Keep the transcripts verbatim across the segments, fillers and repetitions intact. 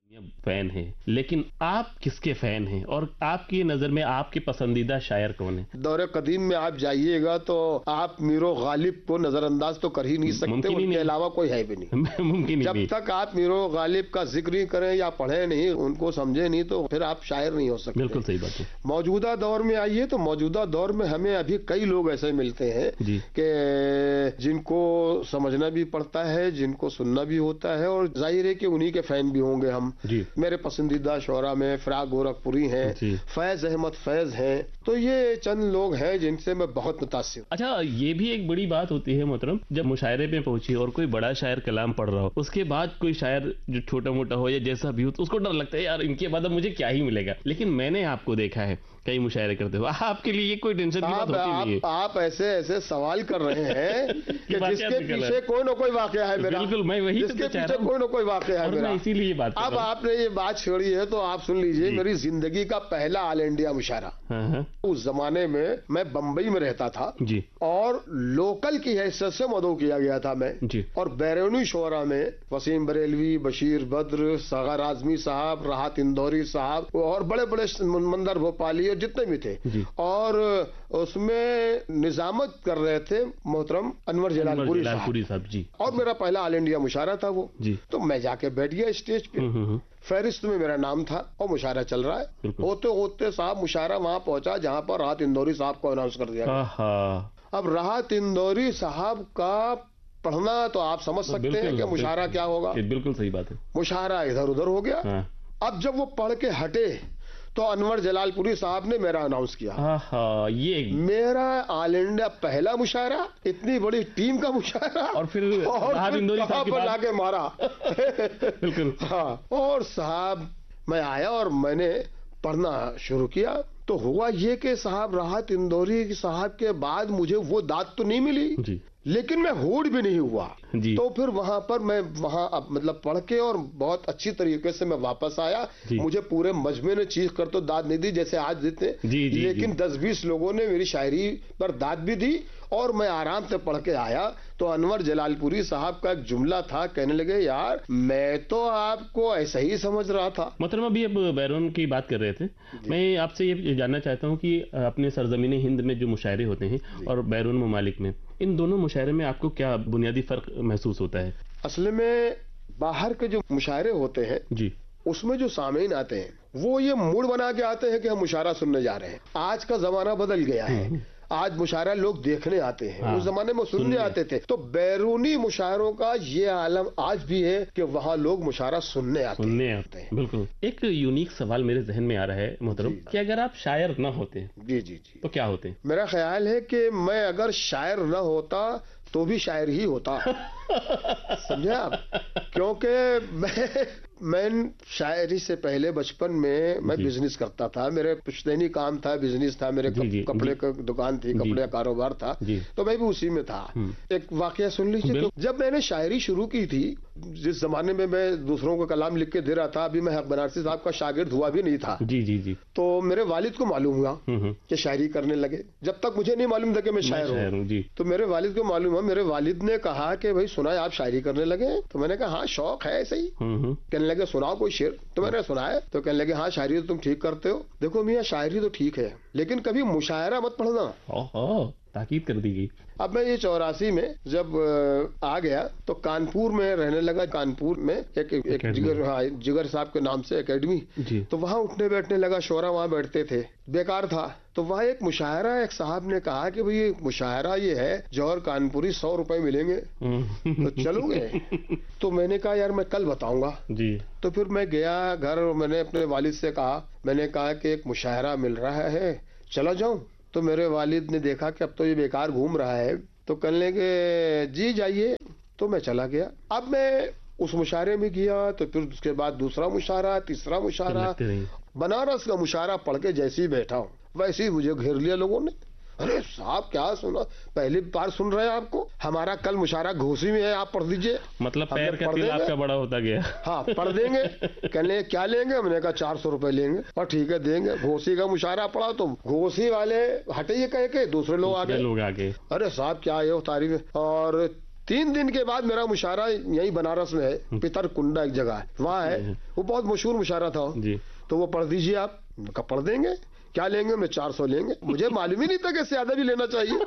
Fan है, लेकिन आप किसके फैन हैं और आपकी नजर में आपके पसंदीदा शायर कौन है? दौरे कदीम में आप जाइएगा तो आप मीरो गालिब को नजरअंदाज तो कर ही नहीं सकते, उनके अलावा कोई है भी नहीं। मुमकिन जब नहीं। तक आप मीरो गालिब का जिक्र ही करें या पढ़े नहीं, उनको समझे नहीं, तो फिर आप शायर नहीं हो सकते। बिल्कुल सही बात है। मौजूदा दौर में आइए तो मौजूदा दौर में हमें अभी कई लोग ऐसे मिलते हैं कि जिनको समझना भी पड़ता है, जिनको सुनना भी होता है, और जाहिर है कि उन्हीं के फैन भी होंगे हम। मेरे पसंदीदा शोरा में फिराक गोरखपुरी हैं, फैज अहमद फैज हैं, तो ये चंद लोग हैं जिनसे मैं बहुत मुतासिर। अच्छा, ये भी एक बड़ी बात होती है मोहतरम, जब मुशायरे पे पहुंची और कोई बड़ा शायर कलाम पढ़ रहा हो, उसके बाद कोई शायर जो छोटा मोटा हो या जैसा भी हो, तो उसको डर लगता है यार इनके बाद अब मुझे क्या ही मिलेगा। लेकिन मैंने आपको देखा है कई मुशायरे करते हो, आपके लिए ये कोई टेंशन की बात होती नहीं है। आप ऐसे ऐसे सवाल कर रहे हैं कि जिसके पीछे कोई ना कोई वाकया है मेरा। बिल्कुल, मैं वही जिसके पीछे कोई ना कोई वाकया है मेरा, इसीलिए बात। अब आपने ये बात छेड़ी है तो आप सुन लीजिए। मेरी जिंदगी का पहला ऑल इंडिया मुशायरा, उस जमाने में मैं बंबई में रहता था जी, और लोकल की हैसियत से मदऊ किया गया था मैं जी, और बैरूनी शोरा में वसीम बरेलवी, बशीर बद्र, सगर आजमी साहब, राहत इंदौरी साहब और बड़े बड़े मंदर भोपाली जितने भी थे, और उसमें निजामत कर रहे थे मोहतरम अनवर जलालपुरी साहब जी, और मेरा पहला ऑल इंडिया मुशायरा था वो जी। तो मैं जाके बैठ गया स्टेज पे, फहरिस्त में मेरा नाम था और मुशायरा चल रहा है। होते होते साहब मुशायरा वहां पहुंचा जहां पर राहत इंदौरी साहब को अनाउंस कर दिया गया। अब राहत इंदौरी साहब का पढ़ना तो आप समझ सकते हैं कि मुशायरा क्या होगा। बिल्कुल सही बात है। मुशायरा इधर उधर हो गया। अब जब वो पढ़ के हटे तो अनवर जलालपुरी साहब ने मेरा अनाउंस किया। हाँ, ये मेरा ऑल इंडिया पहला मुशायरा, इतनी बड़ी टीम का मुशायरा, और फिर लाके मारा। बिल्कुल हाँ, और साहब मैं आया और मैंने पढ़ना शुरू किया। तो हुआ ये कि साहब राहत इंदौरी साहब के बाद मुझे वो दाद तो नहीं मिली जी, लेकिन मैं होड़ भी नहीं हुआ जी। तो फिर वहां पर मैं वहां अब मतलब पढ़ के और बहुत अच्छी तरीके से मैं वापस आया। मुझे पूरे मजमे ने चीख कर तो दाद नहीं दी जैसे आज देते, लेकिन दस बीस लोगों ने मेरी शायरी पर दाद भी दी, और मैं आराम से पढ़ के आया। तो अनवर जलालपुरी साहब का एक जुमला था, कहने लगे यार मैं तो आपको ऐसा ही समझ रहा था। मतलब अभी अब बैरून की बात कर रहे थे, मैं आपसे ये जानना चाहता हूँ कि अपने सरजमीन हिंद में जो मुशायरे होते हैं और बैरून ममालिक में, इन दोनों मुशायरे में आपको क्या बुनियादी फर्क महसूस होता है? असल में बाहर के जो मुशायरे होते हैं जी, उसमें जो सामीन आते हैं वो ये मूड बना के आते हैं कि हम मुशायरा सुनने जा रहे हैं। आज का जमाना बदल गया है, आज मुशायरा लोग देखने आते हैं, हाँ, उस जमाने में सुनने, सुनने आते थे। तो बैरूनी मुशायरों का ये आलम आज भी है कि वहाँ लोग मुशायरा सुनने आते सुनने आते हैं। बिल्कुल। एक यूनिक सवाल मेरे जहन में आ रहा है मोहतरम कि अगर आप शायर न होते जी जी जी तो क्या होते? मेरा ख्याल है कि मैं अगर शायर न होता तो भी शायर ही होता। समझे आप? क्योंकि मैं मैं शायरी से पहले बचपन में मैं बिजनेस करता था, मेरे पुश्तैनी काम था, बिजनेस था, मेरे जी, कप, कपड़े का दुकान थी, कपड़े का कारोबार था, तो मैं भी उसी में था। एक वाकया सुन लीजिए। तो जब मैंने शायरी शुरू की थी, जिस जमाने में मैं दूसरों को कलाम लिख के दे रहा था, अभी मैं हक बनारसी साहब का शागिर्द हुआ भी नहीं था जी जी जी तो मेरे वालिद को मालूम हुआ कि शायरी करने लगे। जब तक मुझे नहीं मालूम था कि मैं शायर हूँ, तो मेरे वालिद को मालूम हुआ। मेरे वालिद ने कहा कि भाई सुना आप शायरी करने लगे? तो मैंने कहा हाँ शौक है ऐसे ही। कहने लगे सुनाओ कोई शेर। तो मैंने सुनाया, तो कहने लगे हाँ शायरी तो तुम ठीक करते हो। देखो मियाँ शायरी तो ठीक है, लेकिन कभी मुशायरा मत पढ़ना। ताकीद कर दी गई। अब मैं ये चौरासी में जब आ गया तो कानपुर में रहने लगा। कानपुर में एक, एक जिगर हाँ जिगर साहब के नाम से एकेडमी, तो वहाँ उठने बैठने लगा, शोरा वहाँ बैठते थे, बेकार था। तो वहाँ एक मुशायरा, एक साहब ने कहा कि भाई मुशायरा ये है जौहर कानपुरी सौ रुपए मिलेंगे, तो चलोगे? तो मैंने कहा यार मैं कल बताऊंगा जी। तो फिर मैं गया घर और मैंने अपने वालिद से कहा, मैंने कहा कि एक मुशायरा मिल रहा है, चला जाऊं? तो मेरे वालिद ने देखा कि अब तो ये बेकार घूम रहा है, तो कहने लगे जी जाइए। तो मैं चला गया। अब मैं उस मुशायरे में गया, तो फिर उसके बाद दूसरा मुशायरा, तीसरा मुशायरा, बनारस का मुशायरा पढ़ के जैसे ही बैठा हूँ वैसे ही मुझे घेर लिया लोगों ने। अरे साहब क्या सुना, पहली बार सुन रहे हैं आपको, हमारा कल मुशायरा घोसी में है, आप पढ़ दीजिए। मतलब पैर का तिल आपका बड़ा होता गया। हाँ पढ़ देंगे। कहने क्या लेंगे? मैंने कहा चार सौ रुपए लेंगे। और ठीक है देंगे। घोसी का मुशायरा पढ़ा तो घोसी वाले हटे ये कह के दूसरे लोग आ गए लोग आ गए अरे साहब क्या है तारीफ। और तीन दिन के बाद मेरा मुशायरा यही बनारस में है, पितरकुंडा एक जगह है, वहाँ है, वो बहुत मशहूर मुशायरा था जी। तो वो पढ़ दीजिए आप, कब पढ़ देंगे, क्या लेंगे, मैं चार सौ लेंगे, मुझे मालूम ही नहीं था कि ज्यादा भी लेना चाहिए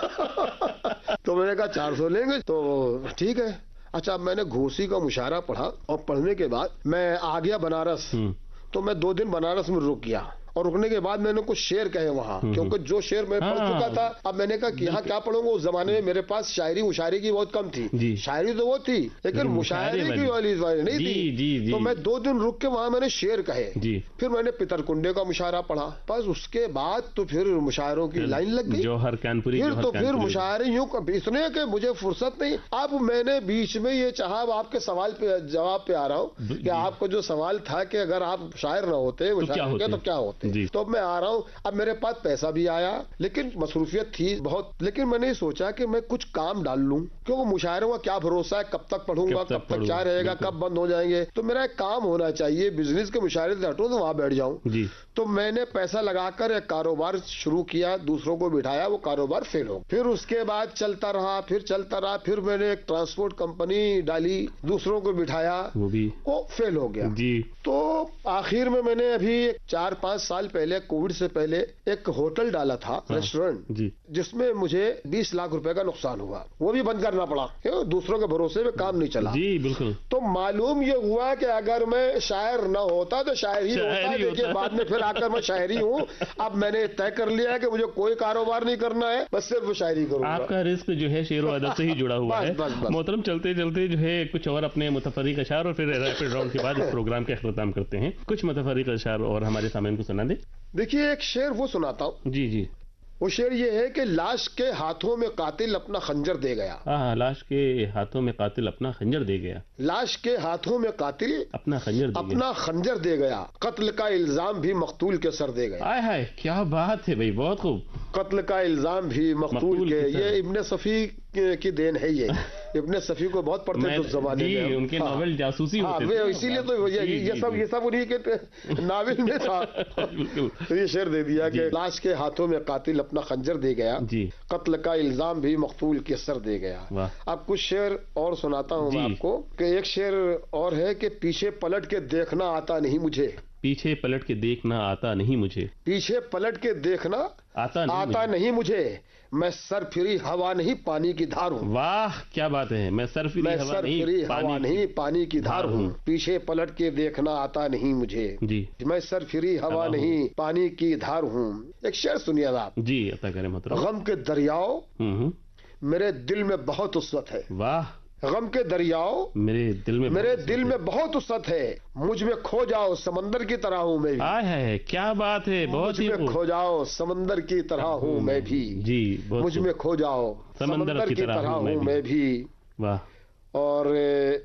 तो मैंने कहा चार सौ लेंगे, तो ठीक है। अच्छा, मैंने घोसी का मुशायरा पढ़ा और पढ़ने के बाद मैं आ गया बनारस। तो मैं दो दिन बनारस में रुक गया और रुकने के बाद मैंने कुछ शेर कहे वहाँ, क्योंकि जो शेर मैं पढ़ चुका था, अब मैंने कहा कि यहाँ क्या पढ़ूंगा। उस जमाने में मेरे पास शायरी मुशायरे की बहुत कम थी, शायरी तो वो थी लेकिन मुशायरे की वाली नहीं थी। जी, जी, जी। तो मैं दो दिन रुक के वहाँ मैंने शेर कहे, फिर मैंने पितरकुंडे का मुशायरा पढ़ा, बस उसके बाद तो फिर मुशायरों की लाइन लग गई, जौहर कानपुरी। फिर तो फिर मुशायरे यूँ इसने के मुझे फुर्सत नहीं। अब मैंने बीच में ये चाहा, आपके सवाल पे जवाब पे आ रहा हूँ कि आपको जो सवाल था कि अगर आप शायर न होते मुशायरे तो क्या होते, तो मैं आ रहा हूँ। अब मेरे पास पैसा भी आया लेकिन मसरूफियत थी बहुत, लेकिन मैंने सोचा कि मैं कुछ काम डाल लूं, क्योंकि मुशायरों का क्या भरोसा है, कब तक पढ़ूंगा, कब तक क्या रहेगा, कब बंद हो जाएंगे। तो मेरा एक काम होना चाहिए, बिजनेस के मुशायरे से हटो तो वहां बैठ जाऊं। तो मैंने पैसा लगाकर एक कारोबार शुरू किया, दूसरों को बिठाया, वो कारोबार फेल हो। फिर उसके बाद चलता रहा, फिर चलता रहा, फिर मैंने एक ट्रांसपोर्ट कंपनी डाली, दूसरों को बिठाया, वो भी वो फेल हो गया जी। तो आखिर में मैंने अभी चार पांच साल पहले, कोविड से पहले, एक होटल डाला था, हाँ, रेस्टोरेंट जी, जिसमें मुझे बीस लाख रुपए का नुकसान हुआ, वो भी बंद करना पड़ा, दूसरों के भरोसे में काम नहीं चला जी। बिल्कुल। तो मालूम ये हुआ कि अगर मैं शायर न होता तो शायर ही होता, देखिए बाद में फिर आकर मैं शायरी हूँ। अब मैंने तय कर लिया है कि मुझे कोई कारोबार नहीं करना है, बस सिर्फ शायरी करूंगा। आपका रिस्क जो है शेर व अदब से ही जुड़ा हुआ है। मोहतरम, चलते चलते जो है कुछ और अपने मुतफर्रिक अशार और फिर रैपिड राउंड के बाद इस प्रोग्राम का अख्ताम करते हैं। कुछ मुतफर्रिक अशार और हमारे सामने को सुना दे। देखिए, एक शेर वो सुनाता हूँ जी जी। वो शेर ये है कि लाश के हाथों में कातिल अपना खंजर दे गया। हाँ, लाश के हाथों में कातिल अपना खंजर दे गया। लाश के हाथों में कातिल अपना खंजर दे अपना गया। खंजर दे गया। कत्ल का इल्जाम भी मकतूल के सर दे गया। आय हाय, क्या बात है भाई, बहुत खूब। कत्ल का इल्जाम भी मकतूल के, ये इब्ने सफी की देन है। ये इब्ने सफी को बहुत पढ़ते थे उस जमाने में, उनके नॉवेल जासूसी होते थे, इसीलिए तो ये ये सब ये सब उन्हीं के नावल में था। तो ये शेर दे दिया कि लाश के हाथों में कातिल अपना खंजर दे गया, कत्ल का इल्जाम भी मकतूल के सर दे गया। अब कुछ शेर और सुनाता हूँ मैं आपको कि एक शेर और है कि पीछे पलट के देखना आता नहीं मुझे। पीछे पलट के देखना आता नहीं मुझे। पीछे पलट के देखना आता नहीं, आता नहीं मुझे। मैं सर फिरी हवा नहीं पानी की धार हूँ। वाह, क्या बात है। मैं सर फिरी मैं हवा, सर नहीं, फिरी हवा नहीं पानी की धार हूँ। पीछे पलट के देखना आता नहीं मुझे जी। मैं सर फिरी हवा नहीं पानी की धार हूँ। एक शेर सुनिए आप जी, अता करें मतलब। गम के दरियाओ मेरे दिल में बहुत उस्सत है। वाह। गम के दरियाओ मेरे दिल में मेरे दिल में बहुत उस्सत है। मुझ में खो जाओ समंदर की तरह हूँ मैं भी। आय है, क्या बात है, बहुत ही। मुझ में खो जाओ समंदर की तरह हूँ मैं भी जी। मुझ में खो जाओ समंदर की तरह हूँ मैं भी। वाह। और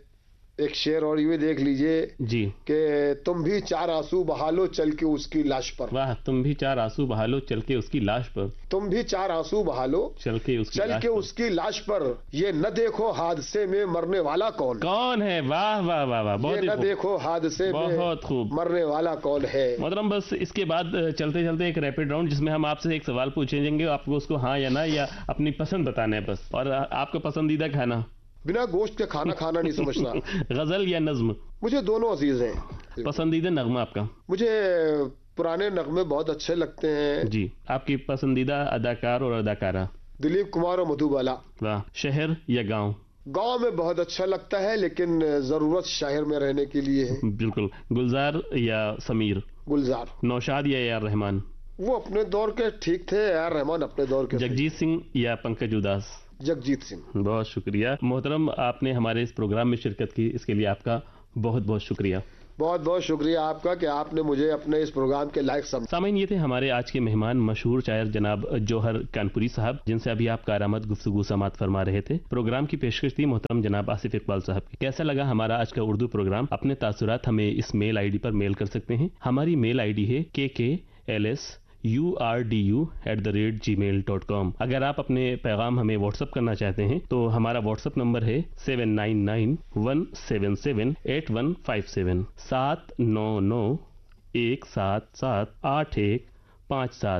एक शेर और ये देख लीजिए जी कि तुम भी चार आंसू बहा लो चल के उसकी लाश पर। वाह। तुम भी चार आंसू बहा लो चल के उसकी लाश पर। तुम भी चार आंसू बहा लो चल के उसकी चल के उसकी लाश पर। ये न देखो हादसे में मरने वाला कौन कौन है। वाह वाह वाह वाह, बहुत ये न देखो हादसे में बहुत खूब मरने वाला कौन है। मोहतरम, बस इसके बाद चलते चलते एक रैपिड राउंड जिसमें हम आपसे एक सवाल पूछेंगे, आपको उसको हाँ या ना या अपनी पसंद बताना है बस। और आपका पसंदीदा खाना। बिना गोश्त के खाना खाना नहीं समझता। गजल या नज्म। मुझे दोनों अजीज हैं। पसंदीदा नगमा आपका। मुझे पुराने नगमे बहुत अच्छे लगते हैं जी। आपकी पसंदीदा अदाकार और अदाकारा। दिलीप कुमार और मधुबाला। वाह। शहर या गांव। गांव में बहुत अच्छा लगता है लेकिन जरूरत शहर में रहने के लिए है। बिल्कुल। गुलजार या समीर। गुलजार। नौशाद या यार रहमान। वो अपने दौर के ठीक थे, यार रहमान अपने दौर के। जगजीत सिंह या पंकज उदास। जगजीत सिंह। बहुत शुक्रिया मोहतरम, आपने हमारे इस प्रोग्राम में शिरकत की, इसके लिए आपका बहुत बहुत शुक्रिया। बहुत बहुत शुक्रिया आपका कि आपने मुझे अपने इस प्रोग्राम के लायक समझा। सामीन, ये थे हमारे आज के मेहमान, मशहूर शायर जनाब जौहर कानपुरी साहब, जिनसे अभी आप कारामद गुफ्तगू समात फरमा रहे थे। प्रोग्राम की पेशकश थी मोहतरम जनाब आसिफ इकबाल साहब की। कैसा लगा हमारा आज का उर्दू प्रोग्राम? अपने तासुरात हमें इस मेल आई डी पर मेल कर सकते हैं। हमारी मेल आई डी है के के L S U R D you at the rate ji mail dot com. अगर आप अपने पैगाम हमें व्हाट्सअप करना चाहते हैं तो हमारा व्हाट्सअप नंबर है seven nine nine one seven seven eight one five seven. सात नौ नौ एक सात सात आठ एक पाँच सात।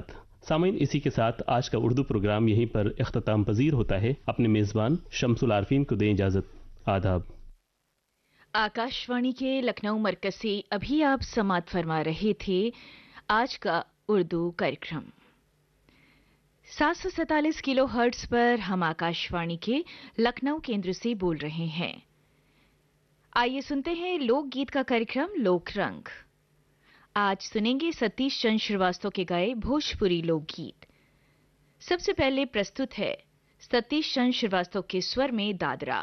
सामीन, इसी के साथ आज का उर्दू प्रोग्राम यहीं पर इख्तिताम पजीर होता है। अपने मेज़बान शम्सुल आरफीन को दें इजाज़त। आदाब। आकाशवाणी के लखनऊ मरकज से अभी आप समात फरमा रहे थे आज का उर्दू कार्यक्रम। सात सौ सैतालीस किलो हर्ट्ज पर हम आकाशवाणी के लखनऊ केंद्र से बोल रहे हैं। आइए सुनते हैं लोकगीत का कार्यक्रम लोक रंग। आज सुनेंगे सतीश चंद्र श्रीवास्तव के गाए भोजपुरी लोकगीत। सबसे पहले प्रस्तुत है सतीश चंद्र श्रीवास्तव के स्वर में दादरा।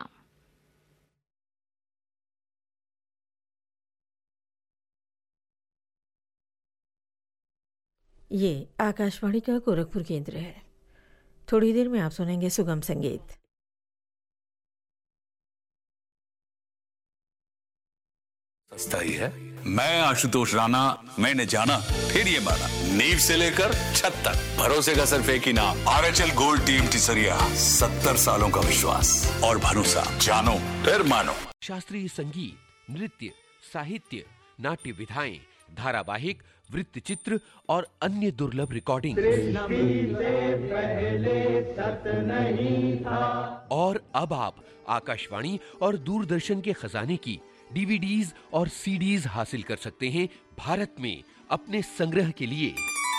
ये आकाशवाणी का गोरखपुर केंद्र है। थोड़ी देर में आप सुनेंगे सुगम संगीत। सस्ता ही है। मैं आशुतोष राणा, मैंने जाना फिर ये माना, नींव से लेकर छत तक भरोसे का सिर्फ एक ही नाम, R H L gold team टिसरिया। सत्तर सालों का विश्वास और भरोसा, जानो फिर मानो। शास्त्रीय संगीत, नृत्य, साहित्य, नाट्य विधाएं, धारावाहिक, वृत्त चित्र और अन्य दुर्लभ रिकॉर्डिंग। और अब आप आकाशवाणी और दूरदर्शन के खजाने की डीवीडीज और सीडीज हासिल कर सकते हैं भारत में अपने संग्रह के लिए।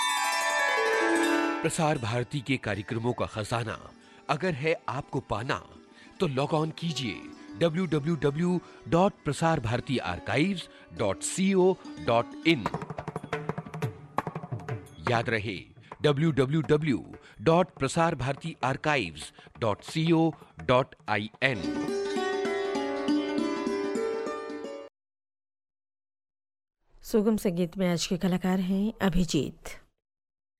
प्रसार भारती के कार्यक्रमों का खजाना अगर है आपको पाना, तो लॉग ऑन कीजिए W W W dot Prasar Bharati archives dot C O dot in. याद रहे W W W dot Prasar Bharati archives dot C O dot I N. सुगम संगीत में आज के कलाकार हैं अभिजीत।